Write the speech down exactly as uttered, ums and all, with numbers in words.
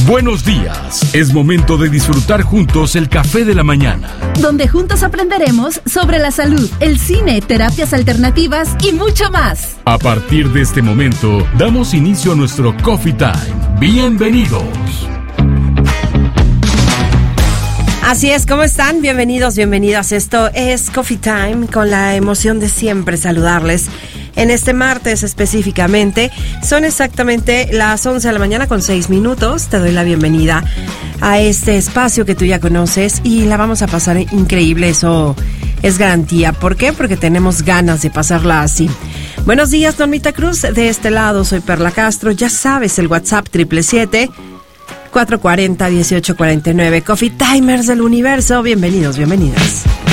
Buenos días. Es momento de disfrutar juntos el café de la mañana, donde juntos aprenderemos sobre la salud, el cine, terapias alternativas y mucho más. A partir de este momento, damos inicio a nuestro Coffee Time. Bienvenidos. Así es, ¿cómo están? Bienvenidos, bienvenidas. Esto es Coffee Time, con la emoción de siempre saludarles. En este martes específicamente, son exactamente las once de la mañana con seis minutos. Te doy la bienvenida a este espacio que tú ya conoces y la vamos a pasar increíble, eso es garantía. ¿Por qué? Porque tenemos ganas de pasarla así. Buenos días, Normita Cruz. De este lado soy Perla Castro. Ya sabes, el WhatsApp siete siete siete, cuatro cuatro cero, uno ocho cuatro nueve. Coffee Timers del universo. Bienvenidos, bienvenidas.